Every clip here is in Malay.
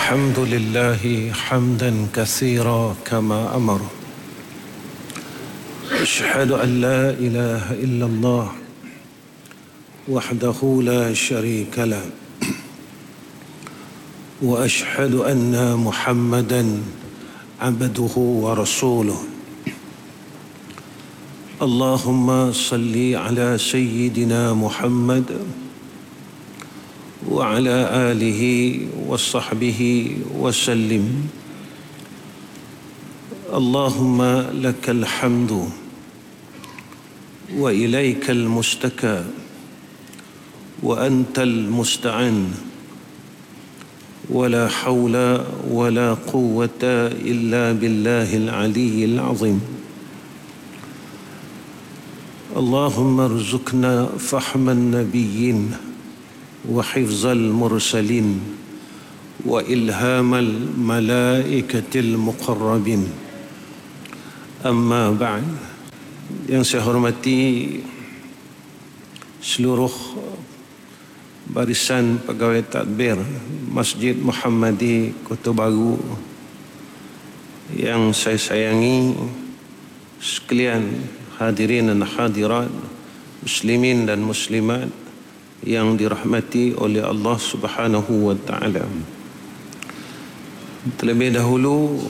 الحمد لله حمدا كثيرا كما أمر. أشهد أن لا إله إلا الله وحده لا شريك له، وأشهد أن محمدا عبده ورسوله. اللهم صل على سيدنا محمد وعلى آله وصحبه وسلم. اللهم لك الحمد وإليك المستكى وأنت المستعان، ولا حول ولا قوة إلا بالله العلي العظيم. اللهم ارزقنا فهم النبيين وحفظ المرسلين وإلهام الملائكة المقربين. Amma ba'd. Yang saya hormati seluruh barisan pegawai tadbir Masjid Muhammadi Kota Baru yang saya sayangi, sekalian hadirin dan hadirat, muslimin dan muslimat yang dirahmati oleh Allah Subhanahu wa taala. Terlebih dahulu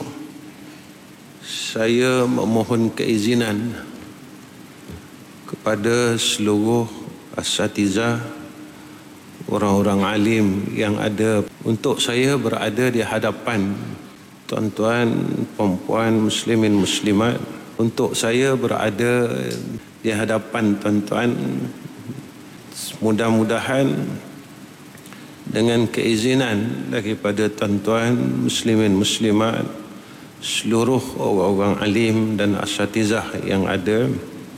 saya memohon keizinan kepada seluruh asatizah, orang-orang alim yang ada, untuk saya berada di hadapan tuan-tuan, puan-puan, muslimin, muslimat, untuk saya berada di hadapan tuan-tuan. Mudah-mudahan dengan keizinan daripada tuan-tuan muslimin muslimat, seluruh orang-orang alim dan asatizah yang ada,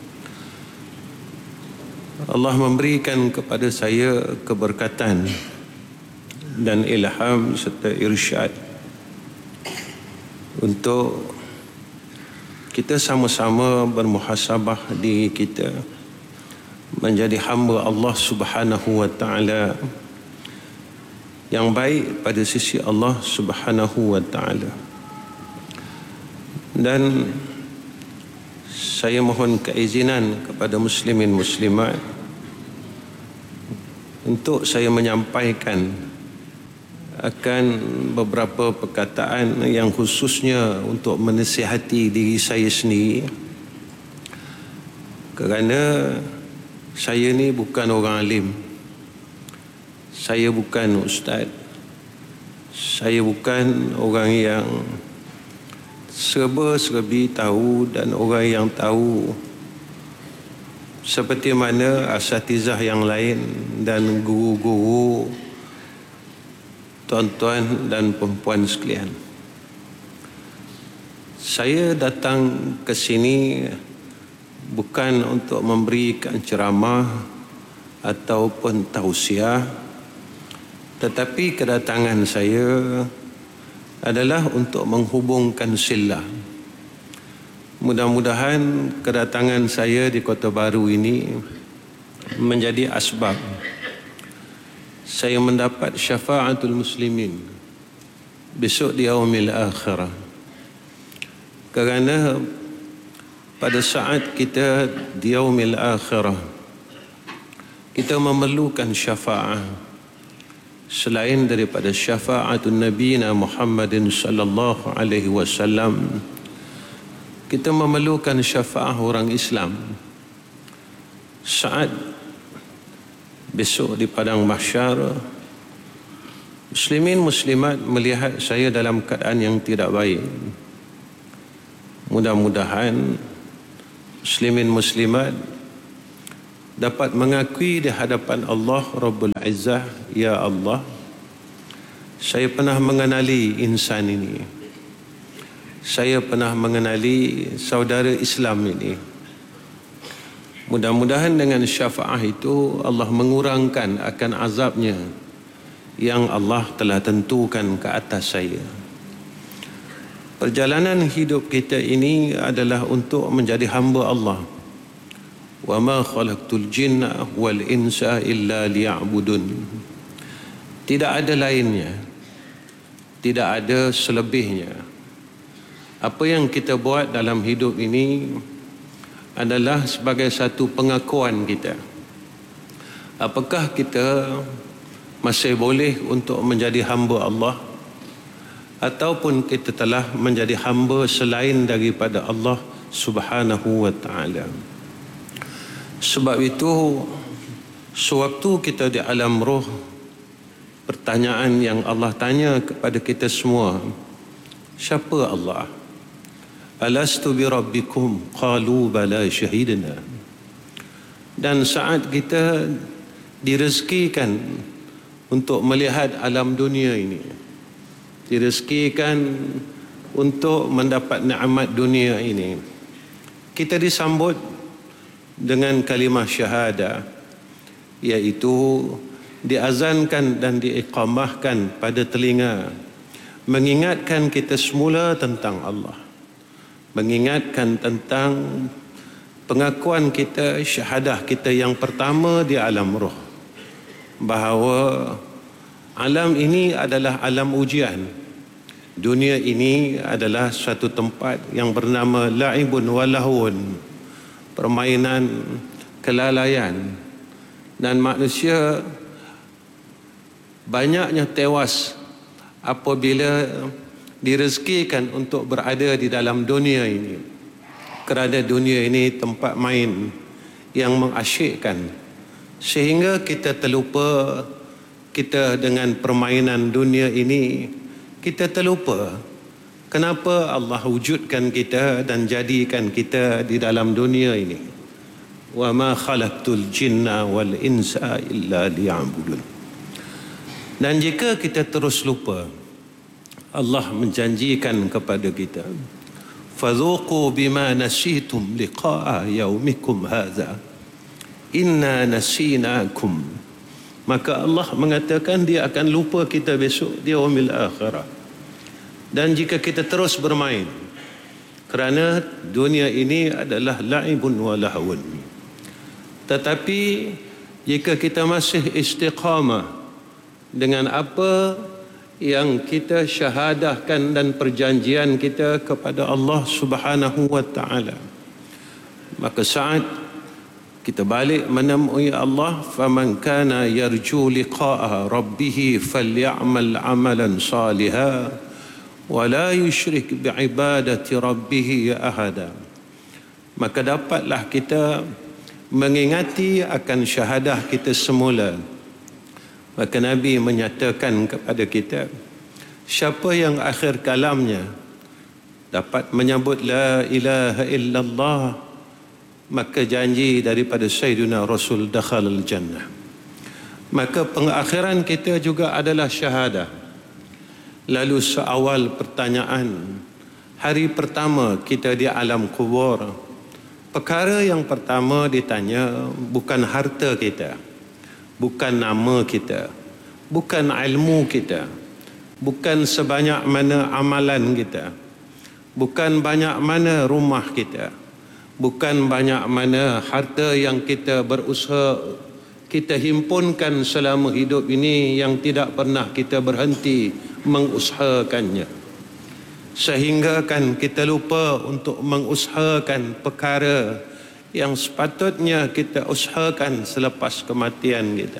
Allah memberikan kepada saya keberkatan dan ilham serta irsyad untuk kita sama-sama bermuhasabah diri kita menjadi hamba Allah Subhanahu wa taala yang baik pada sisi Allah Subhanahu wa taala. Dan saya mohon keizinan kepada muslimin muslimat untuk saya menyampaikan akan beberapa perkataan yang khususnya untuk menasihati diri saya sendiri, kerana saya ni bukan orang alim, saya bukan ustaz, saya bukan orang yang serba-serbi tahu dan orang yang tahu seperti mana asatizah yang lain dan guru-guru, tuan-tuan dan perempuan sekalian. Saya datang ke sini bukan untuk memberikan ceramah ataupun tausiah, tetapi kedatangan saya adalah untuk menghubungkan silah. Mudah-mudahan kedatangan saya di Kota Baru ini menjadi asbab saya mendapat syafaatul muslimin besok di yaumil akhirah. Kerana pada saat kita di yaumil akhirah, kita memerlukan syafaat selain daripada syafaatul nabiyina Muhammadin sallallahu alaihi wasallam. Kita memerlukan syafaat orang Islam saat besok di padang mahsyar. Muslimin muslimat melihat saya dalam keadaan yang tidak baik. Mudah-mudahan muslimin muslimat dapat mengakui di hadapan Allah Rabbul Izzah, ya Allah, saya pernah mengenali insan ini, saya pernah mengenali saudara Islam ini. Mudah-mudahan dengan syafaat itu Allah mengurangkan akan azabnya yang Allah telah tentukan ke atas saya. Perjalanan hidup kita ini adalah untuk menjadi hamba Allah. Wa ma khalaqtul jinna wal insa illa liya'budun. Tidak ada lainnya tidak ada selebihnya. Apa yang kita buat dalam hidup ini adalah sebagai satu pengakuan kita. Apakah kita masih boleh untuk menjadi hamba Allah, ataupun kita telah menjadi hamba selain daripada Allah Subhanahu wa ta'ala. Sebab itu, sewaktu kita di alam roh, pertanyaan yang Allah tanya kepada kita semua, siapa Allah? Alastu bi rabbikum? Qalu bala syahidna. Dan saat kita direzekikan untuk melihat alam dunia ini, direzekikan untuk mendapat nikmat dunia ini, kita disambut dengan kalimah syahadah, iaitu diazankan dan diiqamahkan pada telinga, mengingatkan kita semula tentang Allah, mengingatkan tentang pengakuan kita, syahadah kita yang pertama di alam roh, bahawa alam ini adalah alam ujian. Dunia ini adalah suatu tempat yang bernama la'ibun walahun, permainan, kelalaian. Dan manusia banyaknya tewas apabila direzekikan untuk berada di dalam dunia ini, kerana dunia ini tempat main yang mengasyikkan, sehingga kita terlupa kita dengan permainan dunia ini. Kita terlupa kenapa Allah wujudkan kita dan jadikan kita di dalam dunia ini. Wa ma khalaqtul jinna wal insa illa liya'budun. Dan jika kita terus lupa, Allah menjanjikan kepada kita, fadhuqu bima nasitum liqa'a yaumikum hadza inna nasinakum. Maka Allah mengatakan dia akan lupa kita besok di yaumil akhirah. Dan jika kita terus bermain, kerana dunia ini adalah la'ibun wa lahwun. Tetapi jika kita masih istiqamah dengan apa yang kita syahadahkan dan perjanjian kita kepada Allah Subhanahu wa ta'ala, maka saat kita balik menemui Allah, faman kana yarju liqa'a rabbih falyamal amalan salihan wa la yusyrik bi'ibadati rabbih ahada. Maka dapatlah kita mengingati akan syahadah kita semula. Maka Nabi menyatakan kepada kita, siapa yang akhir kalamnya dapat menyebut la ilaha illallah, maka janji daripada Sayyidina Rasul dakhalal jannah. Maka pengakhiran kita juga adalah syahadah. Lalu seawal pertanyaan, hari pertama kita di alam kubur, perkara yang pertama ditanya bukan harta kita, bukan nama kita, bukan ilmu kita, bukan sebanyak mana amalan kita, bukan banyak mana rumah kita, bukan banyak mana harta yang kita berusaha kita himpunkan selama hidup ini yang tidak pernah kita berhenti mengusahakannya, sehingga kan kita lupa untuk mengusahakan perkara yang sepatutnya kita usahakan selepas kematian kita.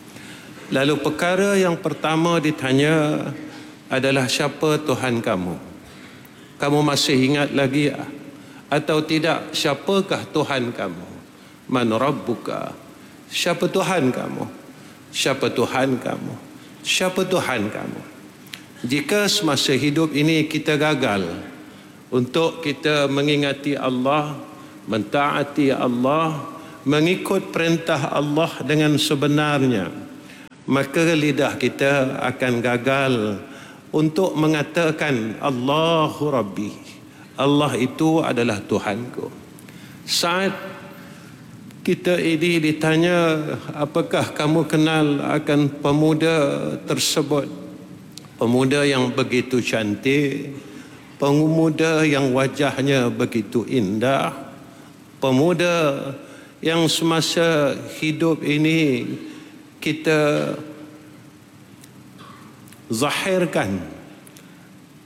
Lalu perkara yang pertama ditanya adalah siapa Tuhan kamu? Kamu masih ingat lagi atau tidak siapakah Tuhan kamu? Man rabbuka? Siapa Tuhan kamu? Siapa Tuhan kamu? Siapa Tuhan kamu? Jika semasa hidup ini kita gagal untuk kita mengingati Allah, mentaati Allah, mengikut perintah Allah dengan sebenarnya, maka lidah kita akan gagal untuk mengatakan Allahu Rabbi, Allah itu adalah Tuhanku. Saat kita ini ditanya, apakah kamu kenal akan pemuda tersebut? Pemuda yang begitu cantik, pemuda yang wajahnya begitu indah, pemuda yang semasa hidup ini kita zahirkan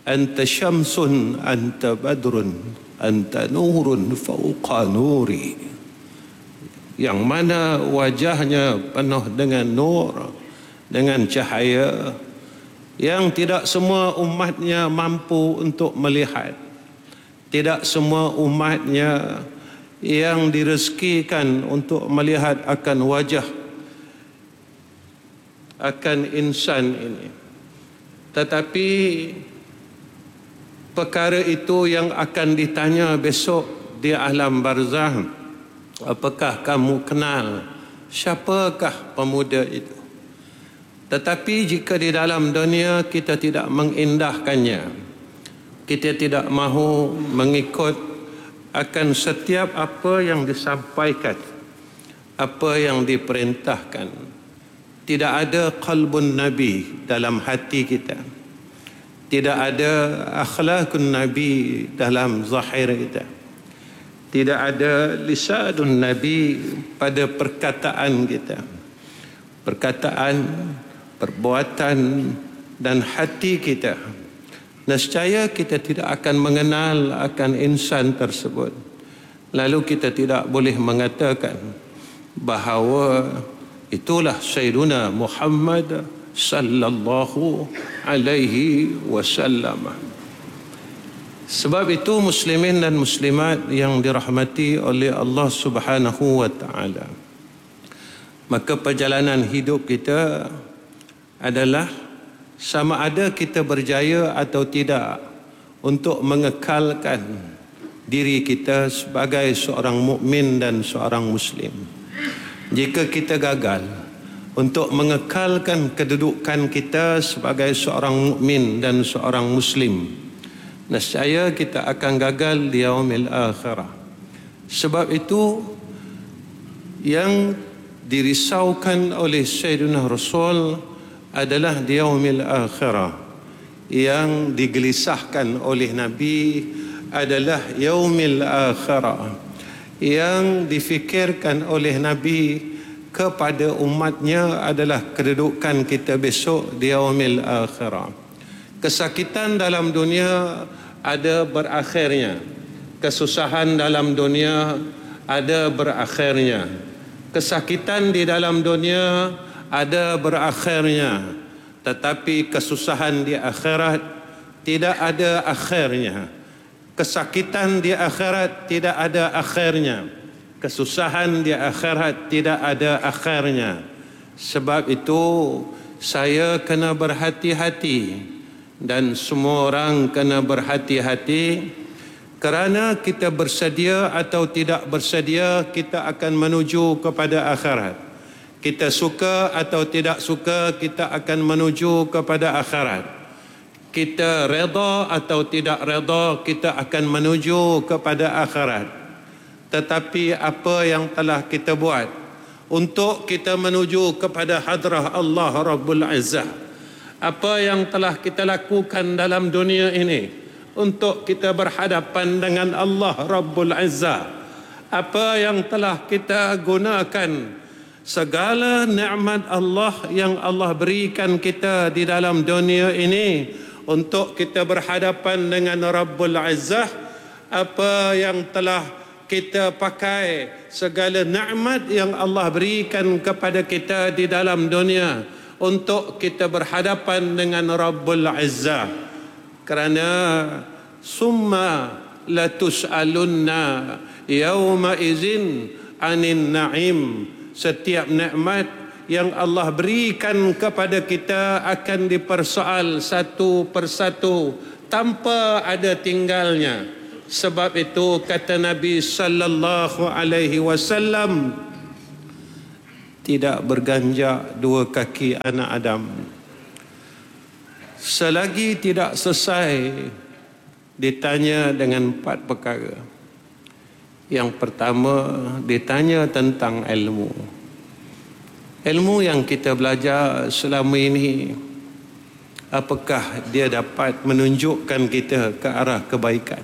anta syamsun, anta badrun, anta nurun fauqa nuri. Yang mana wajahnya penuh dengan nur, dengan cahaya yang tidak semua umatnya mampu untuk melihat. Tidak semua umatnya yang direzekikan untuk melihat akan wajah, akan insan ini. Tetapi perkara itu yang akan ditanya besok di alam barzah. Apakah kamu kenal siapakah pemuda itu? Tetapi jika di dalam dunia kita tidak mengindahkannya, kita tidak mahu mengikut akan setiap apa yang disampaikan, apa yang diperintahkan, tidak ada qalbun Nabi dalam hati kita, tidak ada akhlakun Nabi dalam zahir kita, tidak ada lisanun Nabi pada perkataan kita, perkataan, perbuatan dan hati kita. Nescaya kita tidak akan mengenal akan insan tersebut. Lalu kita tidak boleh mengatakan bahawa itulah Sayyiduna Muhammad sallallahu alaihi wasallam. Sebab itu muslimin dan muslimat yang dirahmati oleh Allah Subhanahu wa taala, maka perjalanan hidup kita adalah sama ada kita berjaya atau tidak untuk mengekalkan diri kita sebagai seorang mukmin dan seorang muslim. Jika kita gagal untuk mengekalkan kedudukan kita sebagai seorang mukmin dan seorang muslim, nescaya kita akan gagal di yaumil akhirah. Sebab itu yang dirisaukan oleh Sayyidina Rasul adalah di yaumil akhirah. Yang digelisahkan oleh Nabi adalah yaumil akhirah. Yang difikirkan oleh Nabi kepada umatnya adalah kedudukan kita besok di yaumil akhirah. Kesakitan dalam dunia ada berakhirnya, kesusahan dalam dunia ada berakhirnya, kesakitan di dalam dunia ada berakhirnya, tetapi kesusahan di akhirat tidak ada akhirnya. Kesakitan di akhirat tidak ada akhirnya, kesusahan di akhirat tidak ada akhirnya. Sebab itu saya kena berhati-hati dan semua orang kena berhati-hati, kerana kita bersedia atau tidak bersedia kita akan menuju kepada akhirat. Kita suka atau tidak suka kita akan menuju kepada akhirat. Kita redha atau tidak redha kita akan menuju kepada akhirat. Tetapi apa yang telah kita buat untuk kita menuju kepada hadrah Allah Rabbul Izzah, apa yang telah kita lakukan dalam dunia ini untuk kita berhadapan dengan Allah Rabbul Izzah, apa yang telah kita gunakan, segala nikmat Allah yang Allah berikan kita di dalam dunia ini untuk kita berhadapan dengan Rabbul Izzah, apa yang telah kita pakai, segala nikmat yang Allah berikan kepada kita di dalam dunia untuk kita berhadapan dengan Rabbul Izzah. Kerana summa latus'alunna yawma izin anin na'im, setiap nikmat yang Allah berikan kepada kita akan dipersoal satu persatu tanpa ada tinggalnya. Sebab itu kata Nabi sallallahu alaihi wasallam, tidak berganjak dua kaki anak Adam selagi tidak selesai ditanya dengan 4 perkara. Yang pertama, ditanya tentang ilmu. Ilmu yang kita belajar selama ini, apakah dia dapat menunjukkan kita ke arah kebaikan?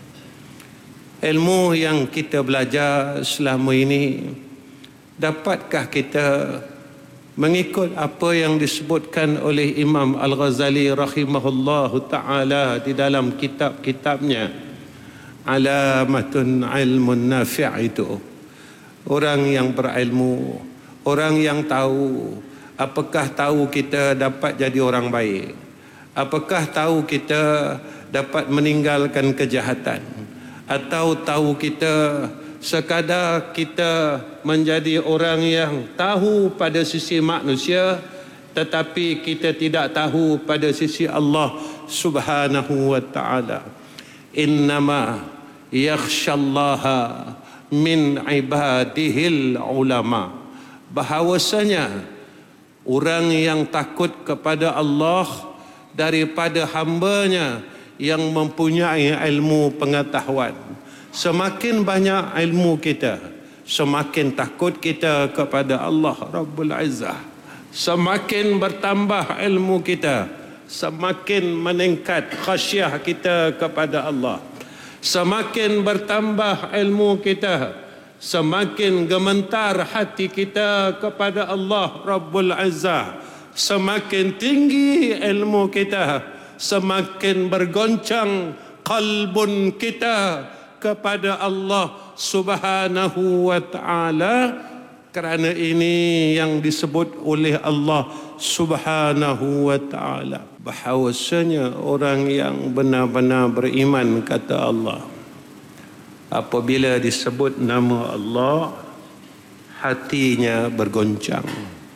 Ilmu yang kita belajar selama ini, dapatkah kita mengikut apa yang disebutkan oleh Imam Al-Ghazali rahimahullahu ta'ala di dalam kitab-kitabnya Alamatun Ilmun Nafi' itu. Orang yang berilmu, orang yang tahu. Apakah tahu kita dapat jadi orang baik? Apakah tahu kita dapat meninggalkan kejahatan? Atau tahu kita sekadar kita menjadi orang yang tahu pada sisi manusia, tetapi kita tidak tahu pada sisi Allah Subhanahu wa ta'ala. Innama yakhshallaha min ibadihil ulama. Bahawasanya orang yang takut kepada Allah daripada hambanya yang mempunyai ilmu pengetahuan. Semakin banyak ilmu kita, semakin takut kita kepada Allah Rabbul Izzah. Semakin bertambah ilmu kita, semakin meningkat khasyah kita kepada Allah. Semakin bertambah ilmu kita, semakin gemetar hati kita kepada Allah Rabbul Izzah. Semakin tinggi ilmu kita, semakin bergoncang qalbun kita kepada Allah Subhanahu wa ta'ala. Kerana ini yang disebut oleh Allah Subhanahu wa ta'ala, bahawasanya orang yang benar-benar beriman, kata Allah, apabila disebut nama Allah, hatinya bergoncang.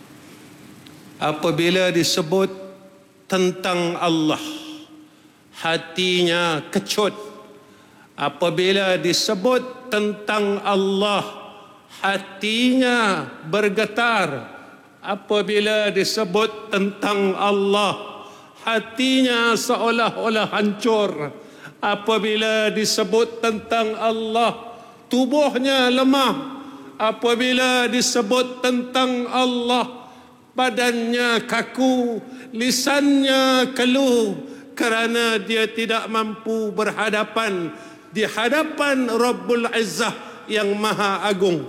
Apabila disebut tentang Allah, hatinya kecut. Apabila disebut tentang Allah, hatinya bergetar. Apabila disebut tentang Allah, hatinya seolah-olah hancur. Apabila disebut tentang Allah, tubuhnya lemah. Apabila disebut tentang Allah, badannya kaku, lisannya keluh, kerana dia tidak mampu berhadapan di hadapan Rabbul Izzah yang Maha Agung,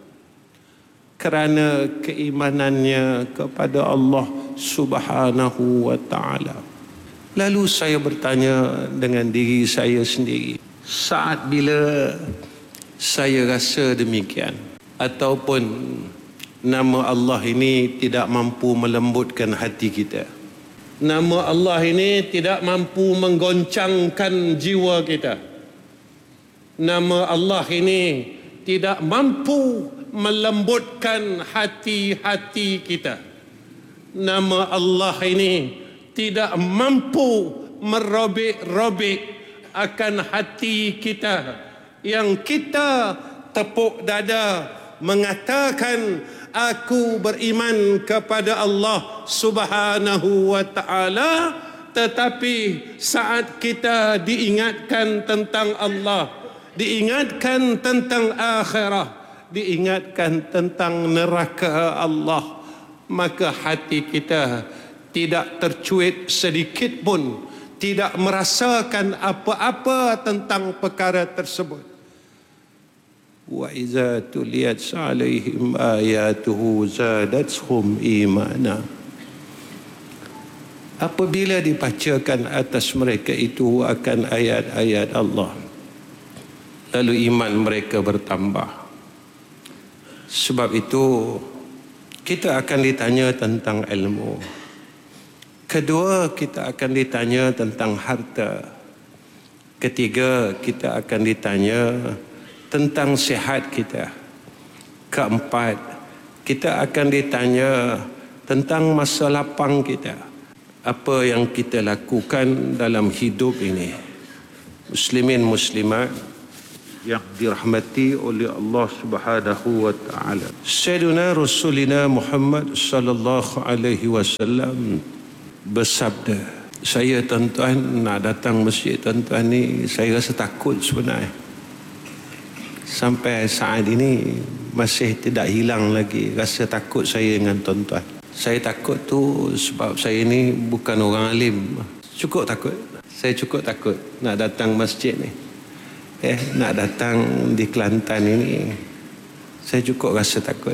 kerana keimanannya kepada Allah Subhanahu wa ta'ala. Lalu saya bertanya dengan diri saya sendiri, saat bila saya rasa demikian, ataupun nama Allah ini tidak mampu melembutkan hati kita, nama Allah ini tidak mampu menggoncangkan jiwa kita, nama Allah ini tidak mampu melembutkan hati-hati kita, nama Allah ini tidak mampu merobek-robek akan hati kita, yang kita tepuk dada mengatakan aku beriman kepada Allah Subhanahu wa ta'ala, tetapi saat kita diingatkan tentang Allah, diingatkan tentang akhirah, diingatkan tentang neraka Allah, maka hati kita tidak tercuit sedikit pun, tidak merasakan apa-apa tentang perkara tersebut. Wa iza tuliyat alaihim ayatuhu zadatuhum imana. Apabila dibacakan atas mereka itu akan ayat-ayat Allah, lalu iman mereka bertambah. Sebab itu kita akan ditanya tentang ilmu. Kedua, kita akan ditanya tentang harta. Ketiga, kita akan ditanya tentang sihat kita. Keempat, kita akan ditanya tentang masa lapang kita. Apa yang kita lakukan dalam hidup ini. Muslimin muslimat yang dirahmati oleh Allah Subhanahu wa ta'ala. Sayyiduna Rasulina Muhammad sallallahu alaihi wasallam bersabda, saya tuan-tuan nak datang masjid tuan-tuan ni, saya rasa takut sebenarnya. Sampai saat ini masih tidak hilang lagi rasa takut saya dengan tuan-tuan. Saya takut tu sebab saya ni bukan orang alim. Cukup takut. Saya cukup takut nak datang masjid ni. Nak datang di Kelantan ini, saya cukup rasa takut.